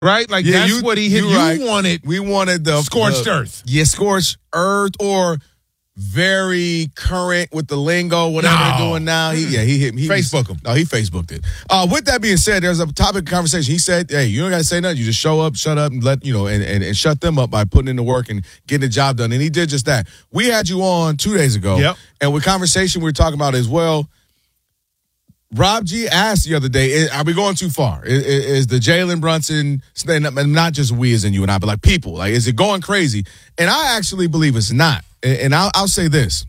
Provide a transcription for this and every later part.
Right? Like, that's what he hit. You right. wanted. We wanted the scorched earth. Yeah, scorched earth or very current with the lingo, whatever they're doing now. He hit me. Facebook him. No, he Facebooked it. With that being said, there's a topic of conversation. He said, hey, you don't got to say nothing. You just show up, shut up, and and shut them up by putting in the work and getting the job done. And he did just that. We had you on 2 days ago. And with conversation we were talking about as well, Rob G asked the other day, are we going too far? Is the Jalen Brunson, not just we as in you and I, but like people, like, is it going crazy? And I actually believe it's not. And I'll say this.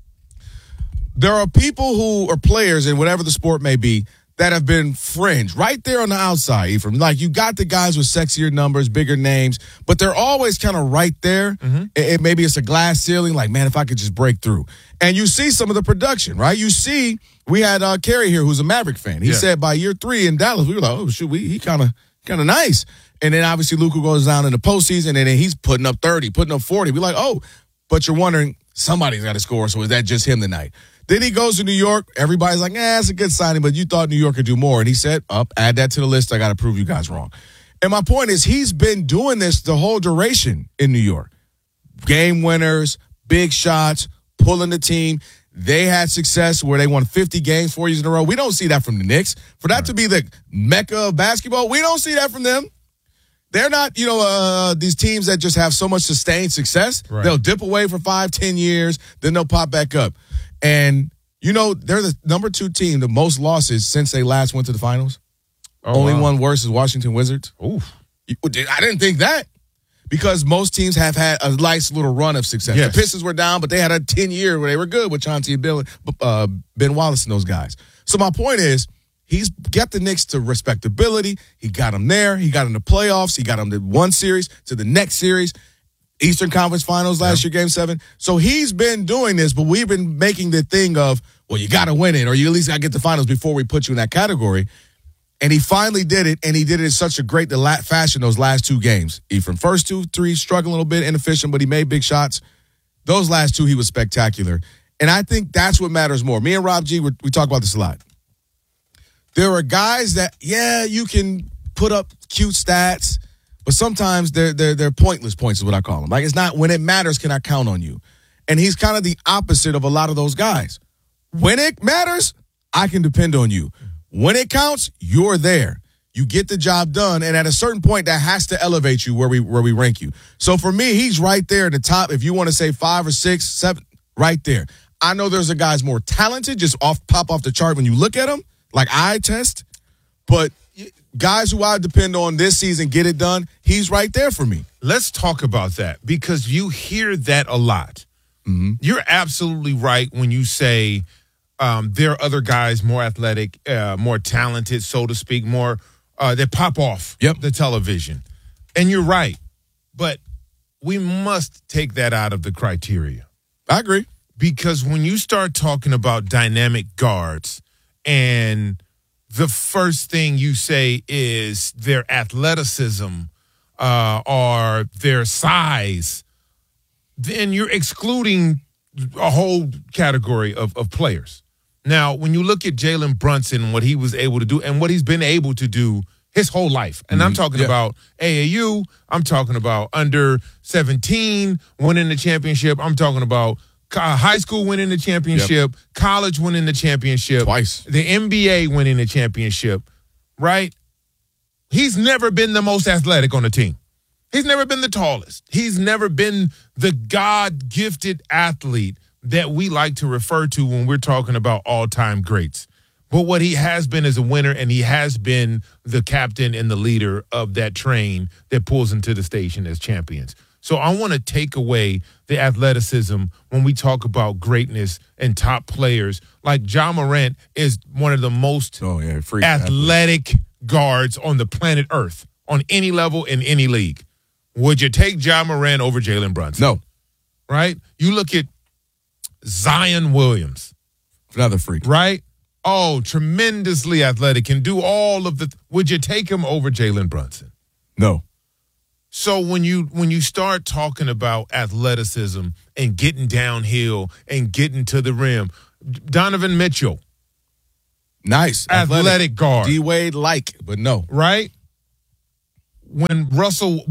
There are people who are players in whatever the sport may be that have been fringe right there on the outside, Ephraim. Like, you got the guys with sexier numbers, bigger names, but they're always kind of right there. Mm-hmm. Maybe it's a glass ceiling, like, man, if I could just break through. And you see some of the production, right? You see, we had Kerry here, who's a Maverick fan. He said by year 3 in Dallas, we were like, oh, shoot, he kind of nice. And then obviously Luka goes down in the postseason, and then he's putting up 30, putting up 40. We're like, oh, but you're wondering, somebody's got to score, so is that just him tonight? Then he goes to New York. Everybody's like, it's a good signing, but you thought New York could do more. And he said, add that to the list. I got to prove you guys wrong. And my point is, he's been doing this the whole duration in New York. Game winners, big shots, pulling the team. They had success where they won 50 games 4 years in a row. We don't see that from the Knicks. For that to be the mecca of basketball, we don't see that from them. They're not, these teams that just have so much sustained success. Right. They'll dip away for 5-10 years, then they'll pop back up. And, they're the number 2 team, the most losses since they last went to the finals. Only one worse is Washington Wizards. Oof. I didn't think that. Because most teams have had a nice little run of success. Yes. The Pistons were down, but they had a 10-year where they were good with Chauncey Bill, Ben Wallace and those guys. So my point is, he's got the Knicks to respectability. He got them there. He got them to playoffs. He got them to one series, to the next series. Eastern Conference Finals last year, Game 7. So he's been doing this, but we've been making the thing of, well, you got to win it, or you at least got to get the finals before we put you in that category. And he finally did it, and he did it in such a great fashion those last 2 games. Ephraim, first 2, 3, struggling a little bit, inefficient, but he made big shots. Those last 2, he was spectacular. And I think that's what matters more. Me and Rob G, we talk about this a lot. There are guys that, you can put up cute stats, but sometimes they're pointless points is what I call them. Like, it's not, when it matters, can I count on you? And he's kind of the opposite of a lot of those guys. When it matters, I can depend on you. When it counts, you're there. You get the job done, and at a certain point, that has to elevate you where we rank you. So for me, he's right there at the top. If you want to say 5 or 6, 7, right there. I know there's a guy's more talented, just pop off the chart when you look at him, like eye test. But guys who I depend on this season get it done, he's right there for me. Let's talk about that, because you hear that a lot. Mm-hmm. You're absolutely right when you say there are other guys more athletic, more talented, so to speak, more that pop off the television. And you're right. But we must take that out of the criteria. I agree. Because when you start talking about dynamic guards and the first thing you say is their athleticism or their size, then you're excluding a whole category of players. Now, when you look at Jalen Brunson, what he was able to do and what he's been able to do his whole life, and I'm talking about AAU, I'm talking about under 17 winning the championship, I'm talking about high school winning the championship, college winning the championship, twice, the NBA winning the championship, right? He's never been the most athletic on the team. He's never been the tallest. He's never been the God-gifted athlete that we like to refer to when we're talking about all-time greats. But what he has been is a winner, and he has been the captain and the leader of that train that pulls into the station as champions. So I want to take away the athleticism when we talk about greatness and top players. Like Ja Morant is one of the most athletic guards on the planet Earth, on any level in any league. Would you take Ja Morant over Jalen Brunson? No. Right? You look at Zion Williams. Another freak. Right? Oh, tremendously athletic, can do all of the. Would you take him over Jalen Brunson? No. So when you start talking about athleticism and getting downhill and getting to the rim, Donovan Mitchell. Nice. Athletic guard. D-Wade but no. Right? when Russell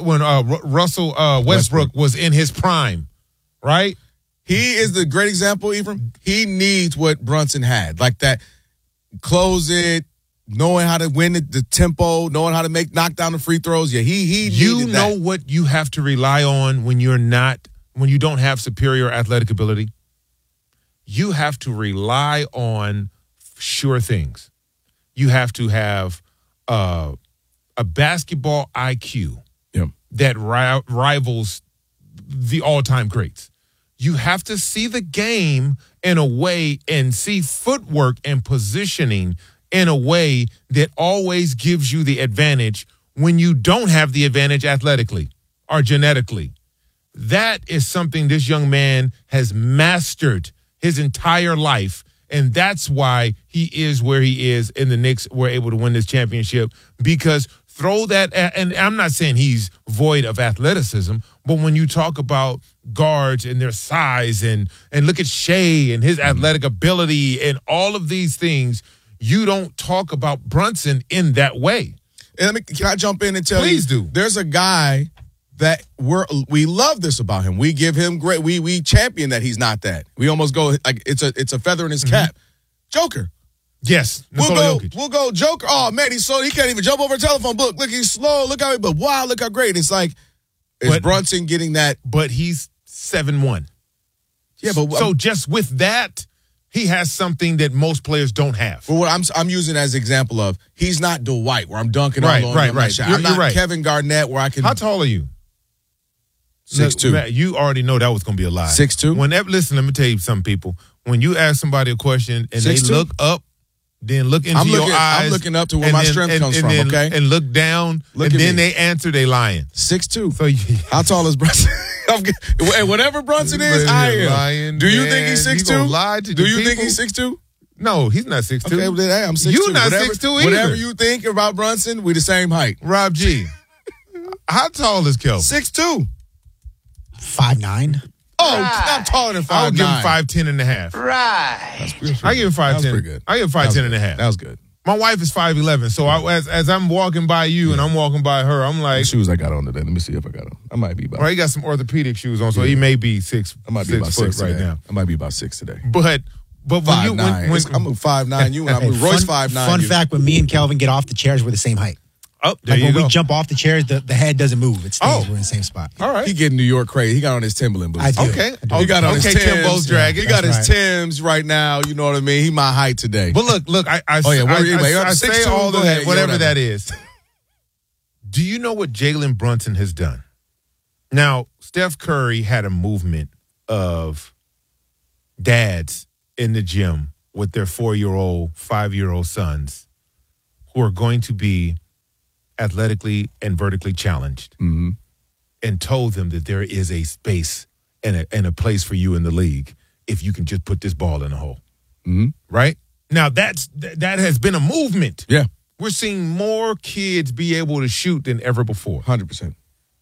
Westbrook was in his prime, right? He is the great example, Ephraim. He needs what Brunson had, like that. Close it, knowing how to win it, the tempo, knowing how to knock down the free throws. Yeah, he you needed know that. what you have to rely on when you don't have superior athletic ability. You have to rely on sure things. You have to have a basketball IQ that rivals the all-time greats. You have to see the game in a way and see footwork and positioning in a way that always gives you the advantage when you don't have the advantage athletically or genetically. That is something this young man has mastered his entire life, and that's why he is where he is, and the Knicks were able to win this championship, because throw that, and I'm not saying he's void of athleticism, but when you talk about guards and their size and look at Shea and his athletic ability and all of these things, you don't talk about Brunson in that way. And can I jump in and tell Please you? do. There's a guy that we love this about him. We give him great. We champion that he's not that. We almost go like it's a feather in his cap. Joker. Yes, Nikola Jokic. We'll go Joker. Oh man, he's so he can't even jump over a telephone book. Look, he's slow. Look how but wow, look how great. It's like Brunson getting that. But he's 7'1". Yeah, but so just with that, he has something that most players don't have. For what I'm using as an example of, he's not Dwight where I'm dunking all on him. Right. I'm not Kevin Garnett where I can. How tall are you? 6'2". Matt, you already know that was going to be a lie. 6'2". Listen, let me tell you some people. When you ask somebody a question and 6'2"? they look up, then look into your eyes. I'm looking up to where my strength comes from, okay? And look down, and then they answer, they lying. 6'2". So how tall is Brunson? And whatever Brunson is, I am. Lying, do you think he's 6'2"? Do you think he's 6'2"? No, he's not 6'2". Okay, well, hey, I'm 6'2". You're not 6'2" either. Whatever you think about Brunson, we the same height. Rob G. How tall is Kelvin? 6'2". 5'9". Oh, I'm taller than 5'9". I'll give him 5'10" and a half. Right. I give him 5'10". That was pretty good. I give him 5'10" and a half. That was good. My wife is 5'11", so as I'm walking by you and I'm walking by her, I'm like, the shoes I got on today. Let me see if I got them. I might be about. Well, he got some orthopedic shoes on, so he may be six. I might be about 6 right today. now. I might be about 6 today. But when 5'9". you when I'm 5'9". You and I'm Royce 5'9". Fun fact: when me and Kelvin get off the chairs, we're the same height. Oh, there Like you when go. we jump off the chairs, the head doesn't move. It stays. Oh. We're in the same spot. All right. He getting New York crazy. He got on his Timberland boots. I do. Okay. He got on his Timbs. Timbo's dragging. He got his That's Timbs right now. You know what I mean? He my height today. But look. I Oh, yeah, I say 6'2", all go of ahead, that, whatever whatever. that is. Do you know what Jalen Brunson has done? Now, Steph Curry had a movement of dads in the gym with their 4-year-old, 5-year-old sons who are going to be athletically and vertically challenged, and told them that there is a space and a place for you in the league if you can just put this ball in the hole. Right? Now, that has been a movement. Yeah, We're seeing more kids be able to shoot than ever before. 100%.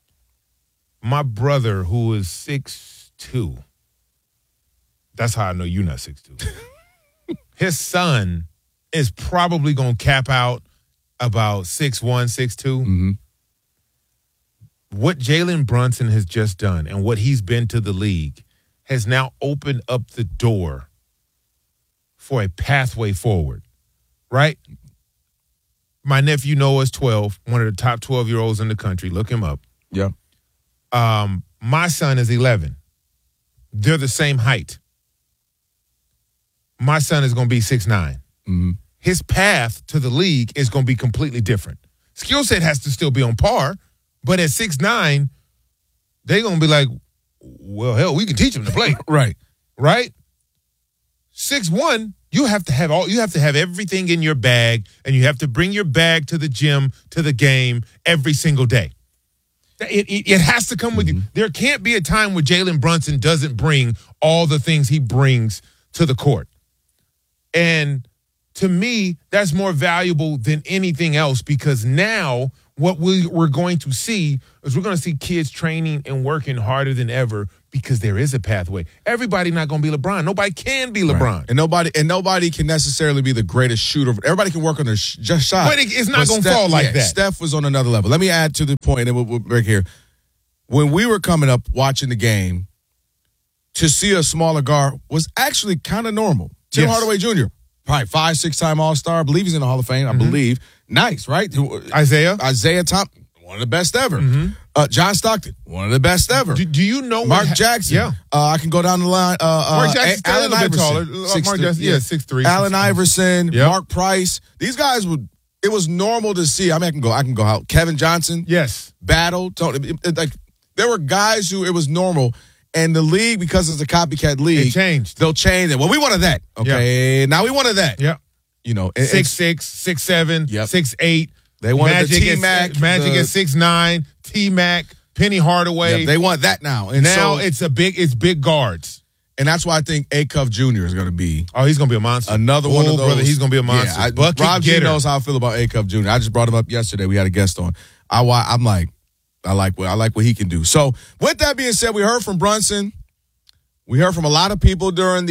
My brother, who is 6'2", that's how I know you're not 6'2". His son is probably going to cap out about 6'1", 6'2". What Jalen Brunson has just done and what he's been to the league has now opened up the door for a pathway forward, right? My nephew Noah's 12, one of the top 12-year-olds in the country. Look him up. Yeah. My son is 11. They're the same height. My son is going to be 6'9". His path to the league is going to be completely different. Skill set has to still be on par, but at 6'9", they're going to be like, well, hell, we can teach him to play. Right. Right? 6'1", you have to have everything in your bag, and you have to bring your bag to the gym, to the game every single day. It has to come with you. There can't be a time where Jalen Brunson doesn't bring all the things he brings to the court. And to me, that's more valuable than anything else, because now what we're going to see is we're going to see kids training and working harder than ever because there is a pathway. Everybody not going to be LeBron. Nobody can be LeBron. Right. And nobody can necessarily be the greatest shooter. Everybody can work on their just shot. But it's not going to fall like that. Steph was on another level. Let me add to the point, and we'll break here. When we were coming up watching the game, to see a smaller guard was actually kind of normal. Tim Hardaway Jr., probably 5, 6-time All-Star. I believe he's in the Hall of Fame. I believe. Nice, right? Isaiah Thomas, one of the best ever. John Stockton, one of the best ever. Do you know Mark Jackson? Yeah. I can go down the line. Mark Jackson's a little bit taller. 6'3". Allen Iverson, Mark Price. These guys it was normal to see. I mean, I can go out. Kevin Johnson. Yes. Battle. Like, there were guys who it was normal. And the league, because it's a copycat league, it changed. They'll change it. Well, we wanted that. Okay. Now we wanted that. Yeah. 6'6", 6'7", 6'8". They wanted Magic the T-Mac. Magic at 6'9", T-Mac, Penny Hardaway. Yep, they want that now. And now it's big guards. And that's why I think Acuff Jr. is going to be. Oh, he's going to be a monster. Another one of those. Brother, he's going to be a monster. Yeah, Rob G knows how I feel about Acuff Jr. I just brought him up yesterday. We had a guest on. I'm like, I like what he can do. So with that being said, we heard from Brunson. We heard from a lot of people during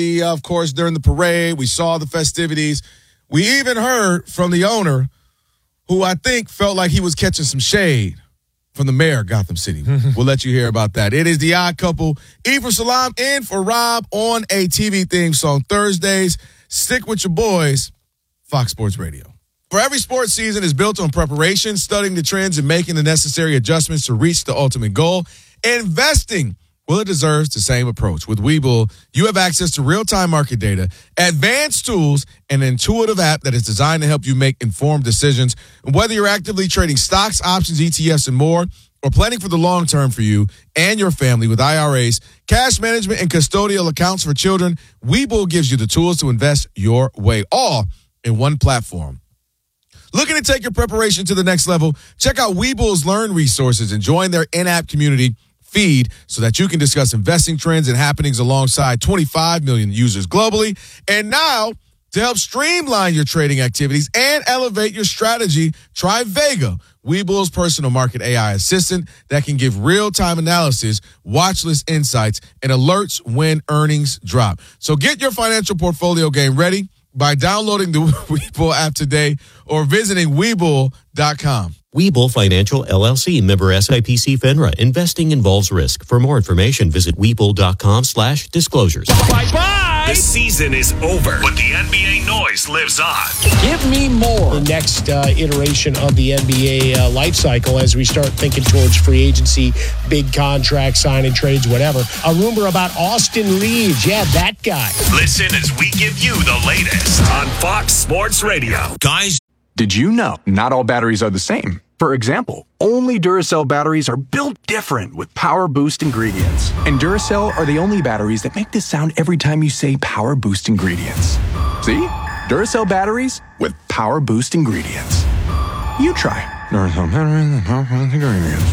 the parade. We saw the festivities. We even heard from the owner, who I think felt like he was catching some shade from the mayor of Gotham City. We'll let you hear about that. It is The Odd Couple. Ephraim Salaam in for Rob on a TV theme song Thursdays. Stick with your boys, Fox Sports Radio. For every sports season is built on preparation, studying the trends, and making the necessary adjustments to reach the ultimate goal. Investing, well, it deserves the same approach. With Webull, you have access to real-time market data, advanced tools, and an intuitive app that is designed to help you make informed decisions. And whether you're actively trading stocks, options, ETFs, and more, or planning for the long term for you and your family with IRAs, cash management, and custodial accounts for children, Webull gives you the tools to invest your way, all in one platform. Looking to take your preparation to the next level? Check out Webull's Learn resources and join their in-app community feed so that you can discuss investing trends and happenings alongside 25 million users globally. And now, to help streamline your trading activities and elevate your strategy, try Vega, Webull's personal market AI assistant that can give real-time analysis, watch list insights, and alerts when earnings drop. So get your financial portfolio game ready by downloading the Webull app today or visiting Webull.com. Webull Financial LLC, member SIPC FINRA. Investing involves risk. For more information, visit Webull.com/disclosures. Bye-bye! The season is over, but the NBA noise lives on. Give me more. The next iteration of the NBA life cycle as we start thinking towards free agency, big contract signing, trades, whatever. A rumor about Austin Reeves. Yeah, that guy. Listen as we give you the latest on Fox Sports Radio. Guys, did you know not all batteries are the same? For example, only Duracell batteries are built different with Power Boost ingredients. And Duracell are the only batteries that make this sound every time you say Power Boost ingredients. See? Duracell batteries with Power Boost ingredients. You try. Duracell batteries with Power Boost ingredients.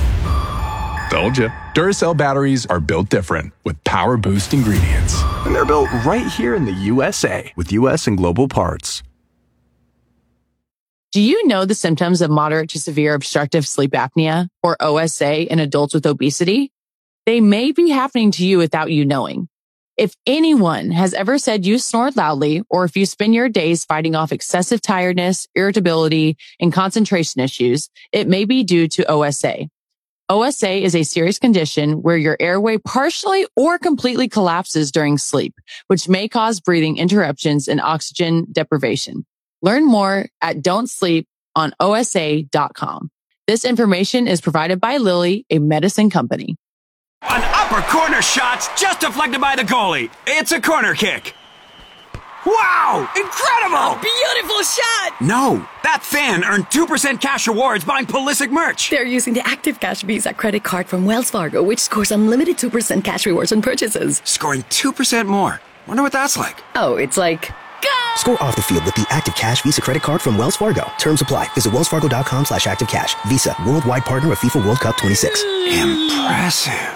Told you. Duracell batteries are built different with Power Boost ingredients. And they're built right here in the USA with US and global parts. Do you know the symptoms of moderate to severe obstructive sleep apnea, or OSA, in adults with obesity? They may be happening to you without you knowing. If anyone has ever said you snore loudly, or if you spend your days fighting off excessive tiredness, irritability, and concentration issues, it may be due to OSA. OSA is a serious condition where your airway partially or completely collapses during sleep, which may cause breathing interruptions and oxygen deprivation. Learn more at don'tsleeponosa.com. This information is provided by Lilly, a medicine company. An upper corner shot's just deflected by the goalie. It's a corner kick. Wow! Incredible! Beautiful shot! No, that fan earned 2% cash rewards buying Pulisic merch. They're using the Active Cash Visa credit card from Wells Fargo, which scores unlimited 2% cash rewards on purchases. Scoring 2% more. Wonder what that's like. Oh, it's like... Go! Score off the field with the Active Cash Visa credit card from Wells Fargo. Terms apply. Visit wellsfargo.com/activecash. Visa, worldwide partner of FIFA World Cup 26. Impressive.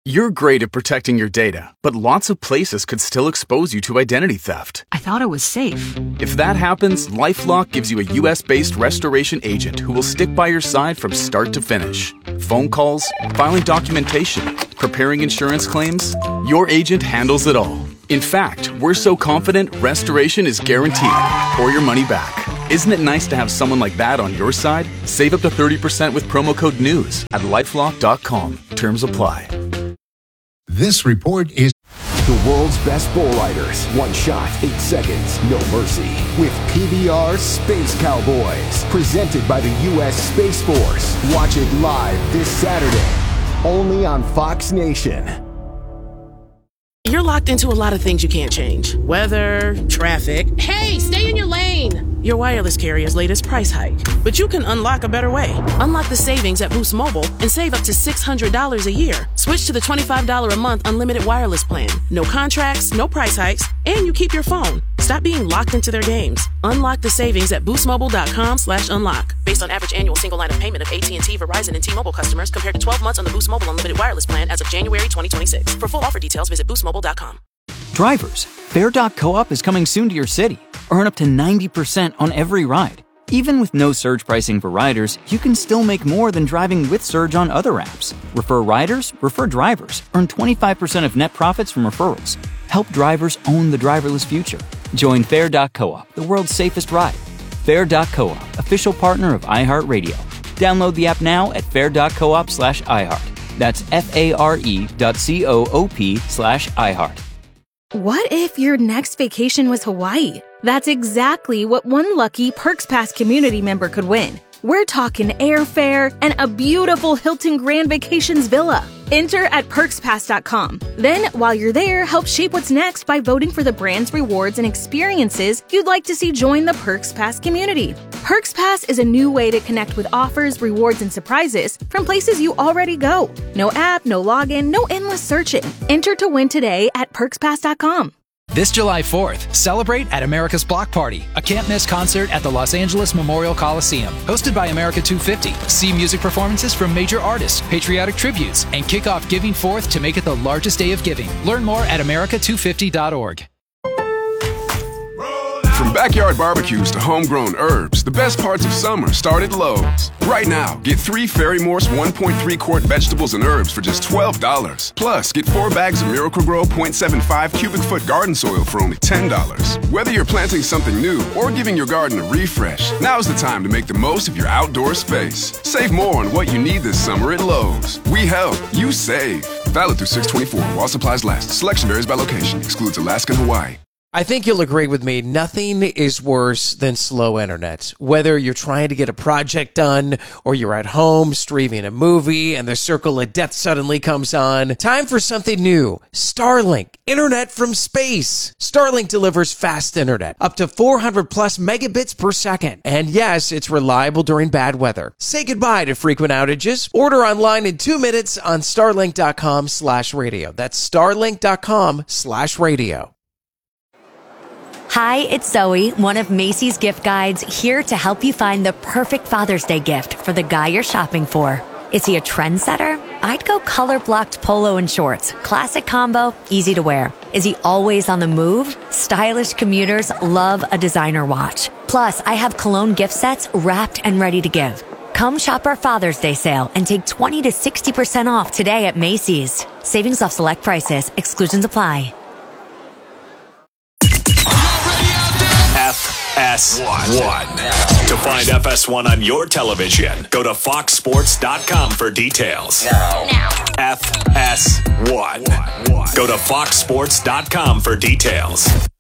You're great at protecting your data, but lots of places could still expose you to identity theft. I thought it was safe. If that happens, LifeLock gives you a U.S.-based restoration agent who will stick by your side from start to finish. Phone calls, filing documentation, preparing insurance claims, your agent handles it all. In fact, we're so confident restoration is guaranteed or your money back. Isn't it nice to have someone like that on your side? Save up to 30% with promo code NEWS at LifeLock.com. Terms apply. This report is the world's best bull riders. One shot, 8 seconds, no mercy. With PBR Space Cowboys. Presented by the U.S. Space Force. Watch it live this Saturday. Only on Fox Nation. You're locked into a lot of things you can't change. Weather, traffic. Hey, stay in your lane! Your wireless carrier's latest price hike. But you can unlock a better way. Unlock the savings at Boost Mobile and save up to $600 a year. Switch to the $25 a month unlimited wireless plan. No contracts, no price hikes, and you keep your phone. Stop being locked into their games. Unlock the savings at boostmobile.com/unlock. Based on average annual single line of payment of AT&T, Verizon, and T-Mobile customers compared to 12 months on the Boost Mobile unlimited wireless plan as of January 2026. For full offer details, visit boostmobile.com. Drivers, Fair.coop is coming soon to your city. Earn up to 90% on every ride. Even with no surge pricing for riders, you can still make more than driving with Surge on other apps. Refer riders, refer drivers. Earn 25% of net profits from referrals. Help drivers own the driverless future. Join Fair.coop, the world's safest ride. Fair.coop, official partner of iHeartRadio. Download the app now at fair.coop/iHeart. That's FARE.coop/iHeart. What if your next vacation was Hawaii? That's exactly what one lucky Perks Pass community member could win. We're talking airfare and a beautiful Hilton Grand Vacations villa. Enter at perkspass.com. Then, while you're there, help shape what's next by voting for the brands, rewards, and experiences you'd like to see join the Perks Pass community. Perks Pass is a new way to connect with offers, rewards, and surprises from places you already go. No app, no login, no endless searching. Enter to win today at perkspass.com. This July 4th, celebrate at America's Block Party, a can't-miss concert at the Los Angeles Memorial Coliseum. Hosted by America 250, see music performances from major artists, patriotic tributes, and kick off Giving 4th to make it the largest day of giving. Learn more at america250.org. From backyard barbecues to homegrown herbs, the best parts of summer start at Lowe's. Right now, get 3 Ferry-Morse 1.3-quart vegetables and herbs for just $12. Plus, get 4 bags of Miracle-Gro 0.75 cubic foot garden soil for only $10. Whether you're planting something new or giving your garden a refresh, now's the time to make the most of your outdoor space. Save more on what you need this summer at Lowe's. We help, you save. Valid through 6/24 while supplies last. Selection varies by location. Excludes Alaska and Hawaii. I think you'll agree with me, nothing is worse than slow internet. Whether you're trying to get a project done or you're at home streaming a movie and the circle of death suddenly comes on, time for something new. Starlink, internet from space. Starlink delivers fast internet, up to 400 plus megabits per second. And yes, it's reliable during bad weather. Say goodbye to frequent outages. Order online in 2 minutes on starlink.com/radio. That's starlink.com/radio. Hi, it's Zoe, one of Macy's gift guides, here to help you find the perfect Father's Day gift for the guy you're shopping for. Is he a trendsetter? I'd go color-blocked polo and shorts. Classic combo, easy to wear. Is he always on the move? Stylish commuters love a designer watch. Plus, I have cologne gift sets wrapped and ready to give. Come shop our Father's Day sale and take 20 to 60% off today at Macy's. Savings off select prices. Exclusions apply. FS1. To find FS1 on your television, go to foxsports.com for details. Now. FS1. Go to foxsports.com for details.